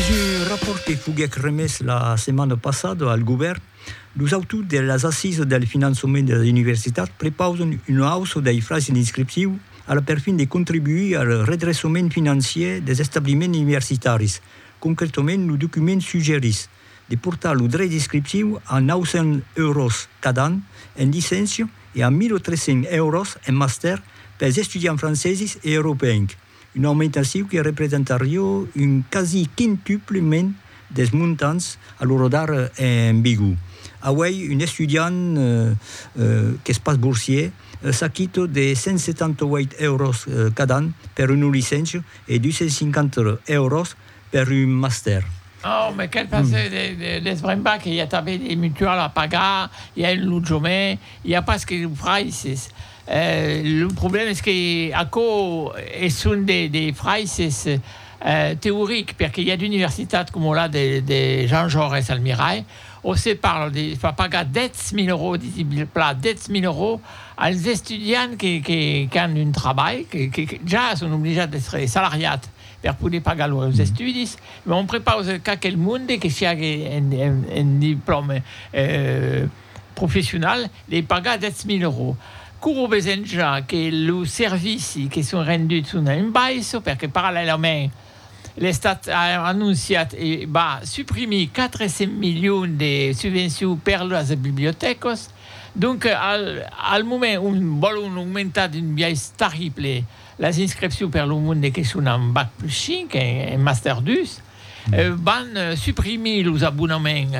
un rapport que fu remesso la settimana passata al governo, los autors delle assise del finanziamento delle università preparano un hausse dei frasi d'iscrizione al perfin de contribuir al redressament financier des establiments universitaris. Concretament, el document suggerís de portar el dret d'inscripció a 900 euros cada any en llicència i a 1.300 euros en màster per als estudiants francesos i europeus. Una augmentació que representaria un quasi quintuplement des montants a l'hora d'ara en vigor. Avui, un estudiant que es pas boursier s'acquitte de 178 euros cada any per una llicència i 250 euros per un màster. Oh, mais quel passé des vraiment qu'il y a des mutuelles à pagar, il y a le logement, il y a pas ce que prices. Le problème est que à cause sont des prices théoriques, parce qu'il y a des universités comme là de Jean Jaurès Almirail, on se parle de pagar 10 000 euros, 10 000 euros aux étudiants qui ont un travail, qui déjà sont obligés d'être salariés per poder pagar els estudis, mais on prépare qualquel monde que si ha un diplôme professionnel, de pagar 10 000 euros. Curo besenja que els servicis que són rendus són en baix, perquè paral·lelament l'Estat ha anunciat i va suprimir 400 milions de subvencions per les biblioteques. Donc, al moment on vol augmentar d'un biais terrible les inscriptions per le monde que sont en bac plus 5, en master 2, van supprimer les abonnements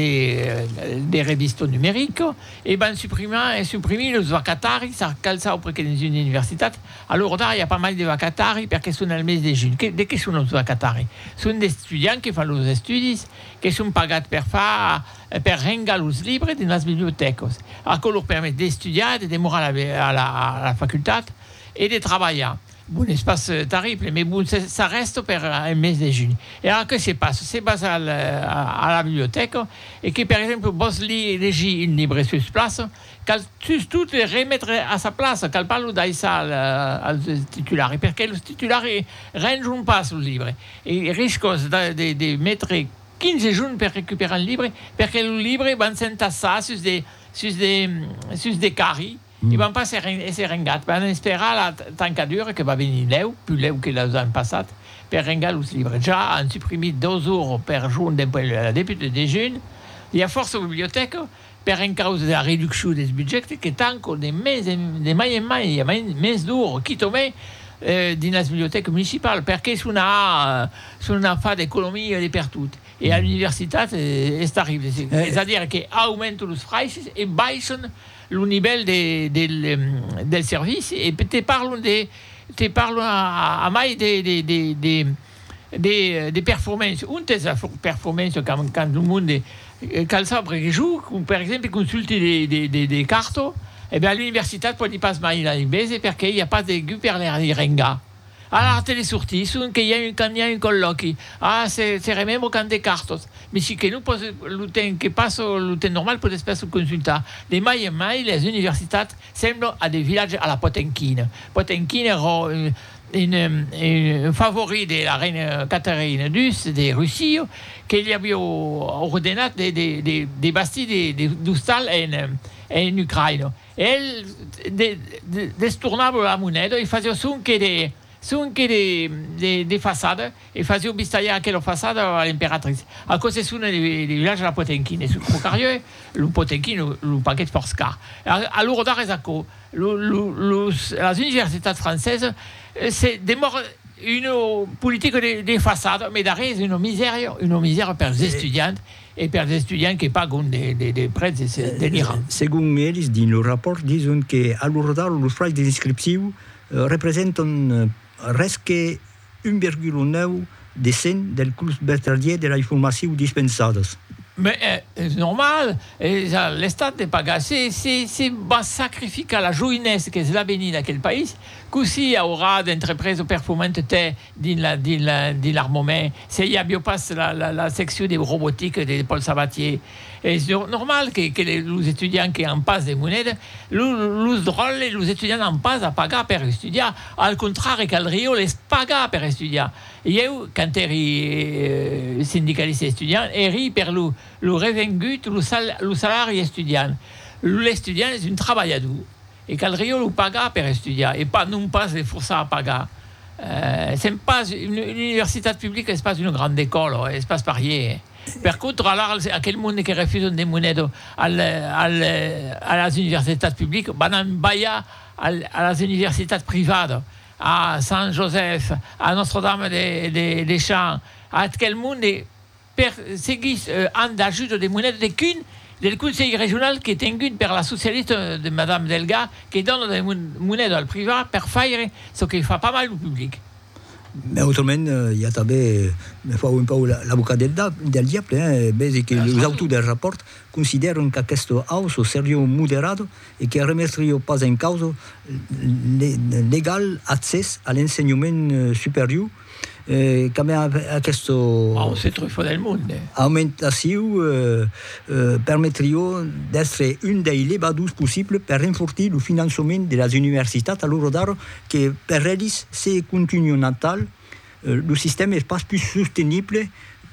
des revistes numériques et van supprimer les vacataris, cal ça perquè dans une universitat. Alors, il y a pas mal de vacataris perquè són al mes de juny. De què són els vacataris? Són des estudiants que fan els estudis, que són pagats per rengar els llibres de les biblioteques. Això leur permet d'estudiar, de demorar a la facultat et de travailler. Bon espace terrible, mais bon, ça reste per un mes de juny. Et alors, que se passe? Se passe à la bibliothèque et que, par exemple, vos llegir un livre sur place, cal tout remettre à sa place, cal parlo d'aixà als titularis, perquè els titularis rengen pas el llibre. I riscos de mettre 15 jours per recuperar el llibre, perquè el llibre van s'entassar sus de carri, i van pas ser rengat. Van esperar la tancadura que va venir plus leu que l'any passat, per rengar els llibres. Ja han suprimit 2 euros per jour depuis de juny, i a força biblioteca, per en causa de la reducció dels budgets, que tanco de mai en mai, hi ha més d'euros, qui tomé dins les biblioteques municipals, perquè és una fa d'economia de per tot. I a l'universitat és terrible. És a dir, que augmenten els preus i baixen el nivell del servici i te parlo a mai de performance. Un des performance quand le monde calça perquè jo, per exemple, consulti de cartes, e bien a l'universitat pot dir pas mai la base perquè hi ha pas de gu per les rengar. A la telesortie, quand il y a un colloqui, se remembra quand des cartes. Mais si que nous le temps que passe le temps normal pour espèce de consulta. De mai en mai, les universités semblent à des villages à la Potemkine. Potemkine est un favori de la reine Catherine II de Russie, qu'il y avait ordonné des bastilles d'Ustal en Ukraine. Elle destournava la monnaie et faisait son que de façades et faisait obstacle à quelle façade à l'impératrice. À cause de des villages à la Potemkine, et sur le le Potemkine, le paquet de Forscar. Alors, dans les universités françaises, c'est une politique de façade, mais derrière, une misère pour les étudiants et pour les étudiants qui pagent des prêts délirants. Según Melis, dans le rapport, disent qu'à l'ordre, les frais d'inscription représentent resque 1,9% del coût bertalier de l'information dispensada. Mais c'est normal, l'État de pagar, c'est sacrifier la jeunesse que c'est l'avenir d'aquel pays, così avrà d'entreprese performanti di l'armement. Se il y a biopass la section des robotiques de Paul Sabatier. Et c'est normal que les étudiants qui en passent des monnaies, les drôles, les étudiants en passent à pagar per étudier. Al contraire, qu'al Rio, les paga per étudier. Et quand eri syndicaliste étudiant, eri per le revengut, le salaire étudiant. L'étudiant est un travailleur. Et qu'al Rio, le paga per étudier. Et pas non pas les forcer à pagar. C'est pas une université publique, c'est pas une grande école, c'est pas pareil. Per contre, alors, à quel monde qui refuse des monnaies à les universités publiques, van à les universités privées, à Saint-Joseph, à Notre-Dame des Champs, à quel monde seguissent un d'ajout des monnaies de qu'une del conseil régional qui est tenu par la socialiste de Madame Delga, qui donne des monnaies dans le privé pour faire ce qui fait pas mal au public. Mais autrement, il y a també, fa un peu l'avocat del diable, c'est que les auteurs del rapport considèrent qu'aquest house seria moderat et que remettria pas en cause l'égal accès à l'enseignement supérieur. Comme questo c'est trop fort del monde. Aumentació permetria d'être un des levadurs possibles per renforcer le financement de les universitats a l'hora d'ara que per ells se continue natal le système est pas plus sostenible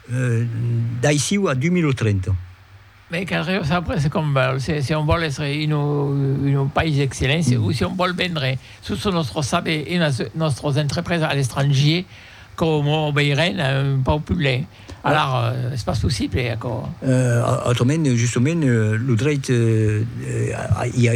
d'ici à 2030. Mais après, c'est comme si on veut être un pays d'excellence ou si on veut vendre tout notre sabre et notre entreprise à l'étranger, comme obéirait un peu public. Alors, c'est pas possible, d'accord. Autrement, justement, le droit, il y a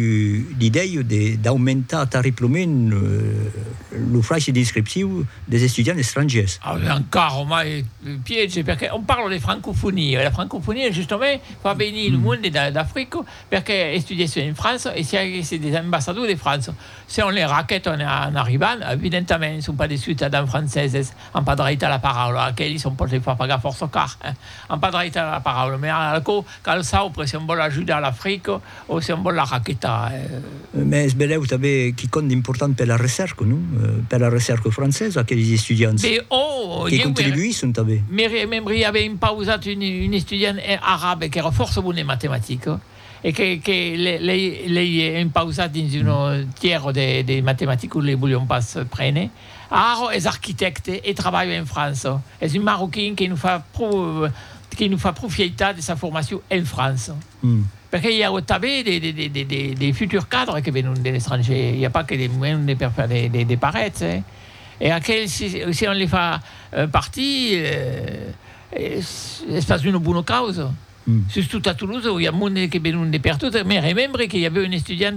l'idée d'augmenter terriblement le frais d'inscription des étudiants étrangers. Encore, piège, parce qu'on parle de francophonie. La francophonie, justement, va bénir le monde d'Afrique, parce qu'étudier en France, et c'est des ambassadeurs de France. Si on les raquette en arrivant, évidemment, ils ne sont pas des cittadins français, ils n'ont pas de droit à la parole, à laquelle ils sont pas pagar force car en pas de la parole mais quand ça si on veut l'ajouter à l'Afrique ou si on veut la raqueta mais c'est bien vous savez qui compte important pour la recherche nous pour la recherche française à les étudiants qui contribuent sont mais même il y avait une pause une étudiante arabe qui renforce les mathématiques et que les une pause dans une tiers des mathématiques où les bouillons pas se prennent. Alors, les architectes et travaillent en France. C'est un Marocain qui nous fait profiter de sa formation en France. Parce qu'il y a aussi des futurs cadres qui viennent de l'étranger. Il n'y a pas que des moyens de faire des parettes. Et si on les fait partie, c'est pas une bonne cause. Surtout à Toulouse, où il y a monde qui vient de partout. Mais remember qu'il y avait une étudiante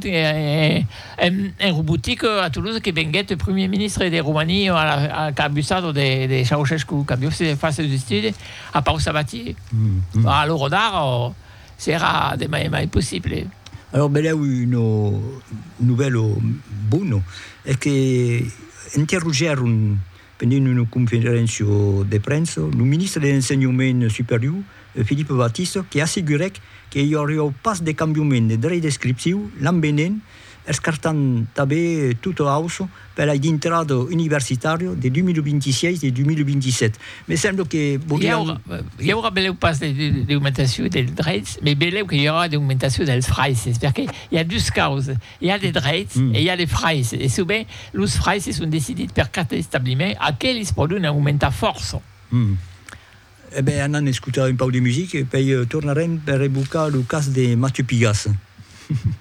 en robotique à Toulouse qui venait le premier ministre de Roumanie à Cabusado de Ceausescu, qui a fait ses études à Paul Sabatier. Alors, d'art, sera de manière possible. Alors, il y a une nouvelle bonne, est que interrogearono pendant une conférence de presse le ministre de l'enseignement supérieur Philippe Baptiste qui assurait qu'il n'y aurait pas de changement de droit d'inscription l'an venant escartant també toute hausse per l'entrada universitaria de 2026 et 2027. Mais semble que il y aura pas d'augmentation des droits, mais qu'il y aura d'augmentation des frais. C'est-à-dire qu'il y a deux causes. Il y a des droits et il y a des frais. Et souvent, les frais sont décidés par quatre établissements à quels ils produisent un augment à force. Eh bien, on a écouté un peu de musique et puis tornerem per évoquer le cas de Mathieu Pigasse.